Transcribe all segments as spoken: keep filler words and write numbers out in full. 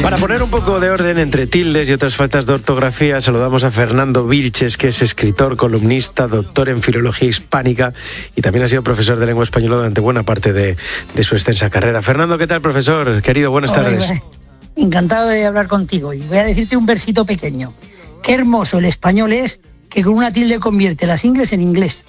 Para poner un poco de orden entre tildes y otras faltas de ortografía, saludamos a Fernando Vilches, que es escritor, columnista, doctor en filología hispánica y también ha sido profesor de lengua española durante buena parte de, de su extensa carrera. Fernando, ¿qué tal, profesor? Querido, buenas Hola, tardes. Iván. Encantado de hablar contigo y voy a decirte un versito pequeño. Qué hermoso el español es, que con una tilde convierte las ingles en inglés.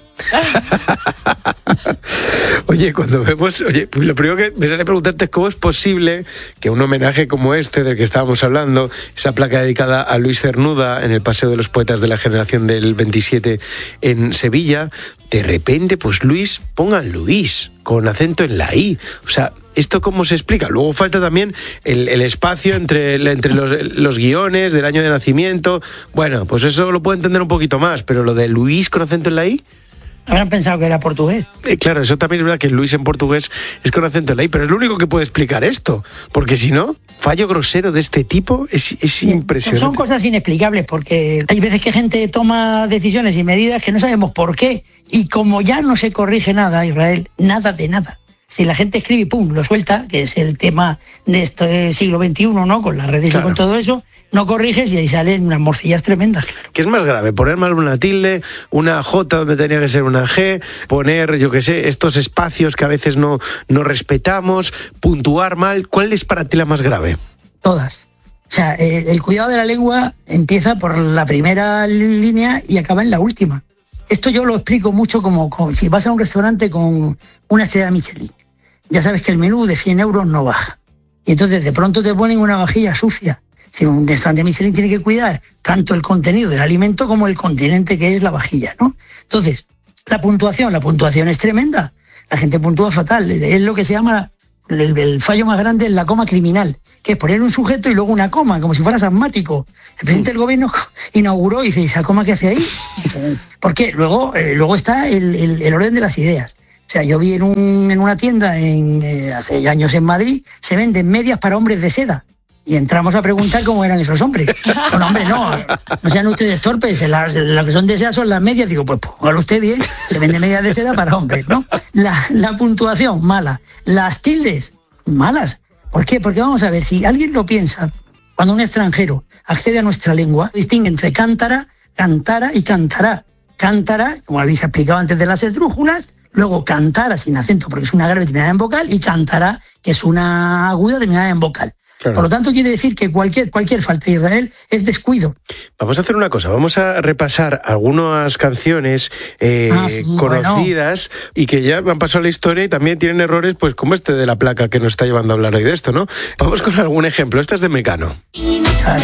Oye, cuando vemos, oye, lo primero que me sale a preguntarte es cómo es posible que un homenaje como este del que estábamos hablando, esa placa dedicada a Luis Cernuda en el Paseo de los Poetas de la Generación del veintisiete en Sevilla, de repente, pues Luis, pongan Luis, con acento en la I. O sea, ¿esto cómo se explica? Luego falta también el, el espacio entre, entre los, los guiones del año de nacimiento. Bueno, pues eso lo puedo entender un poquito más, pero lo de Luis con acento en la I... Habrán pensado que era portugués. Eh, claro, eso también es verdad, que Luis en portugués es con acento en la I, pero es lo único que puede explicar esto, porque si no, fallo grosero de este tipo es, es impresionante. Son, son cosas inexplicables, porque hay veces que gente toma decisiones y medidas que no sabemos por qué, y como ya no se corrige nada, Israel, nada de nada. Si la gente escribe y pum, lo suelta, que es el tema de este siglo veintiuno, ¿no? Con las redes, claro, y con todo eso, no corriges y ahí salen unas morcillas tremendas. Claro. ¿Qué es más grave? Poner mal una tilde, una J donde tenía que ser una G, poner, yo qué sé, estos espacios que a veces no, no respetamos, puntuar mal. ¿Cuál es para ti la más grave? Todas. O sea, el, el cuidado de la lengua empieza por la primera línea y acaba en la última. Esto yo lo explico mucho como, como si vas a un restaurante con una estrella Michelin. Ya sabes que el menú de cien euros no baja. Y entonces de pronto te ponen una vajilla sucia. Si un restaurante Michelin tiene que cuidar tanto el contenido del alimento como el continente que es la vajilla, ¿no? Entonces, la puntuación, la puntuación es tremenda. La gente puntúa fatal. Es lo que se llama el, el fallo más grande, es la coma criminal, que es poner un sujeto y luego una coma, como si fueras asmático. El presidente del gobierno inauguró y dice, ¿esa coma qué hace ahí? ¿Por qué? Luego, eh, luego está el, el, el orden de las ideas. O sea, yo vi en, un, en una tienda en, eh, hace años en Madrid, se venden medias para hombres de seda. Y entramos a preguntar cómo eran esos hombres. Son hombres, no, no sean ustedes torpes, las, las que son de seda son las medias. Digo, pues póngalo usted bien, se vende medias de seda para hombres, ¿no? La, la puntuación, mala. Las tildes, malas. ¿Por qué? Porque vamos a ver, si alguien lo piensa, cuando un extranjero accede a nuestra lengua, distingue entre cántara, cantara y cantará. Cántara, como habéis explicado antes de las esdrújulas, luego cantara sin acento porque es una grave terminada en vocal, y cantará, que es una aguda terminada en vocal. Claro. Por lo tanto, quiere decir que cualquier, cualquier falta de Israel es descuido. Vamos a hacer una cosa, vamos a repasar algunas canciones eh, ah, sí, conocidas, bueno, y que ya han pasado la historia y también tienen errores, pues como este de la placa que nos está llevando a hablar hoy de esto, ¿no? Vamos con algún ejemplo. Esta es de Mecano. Claro.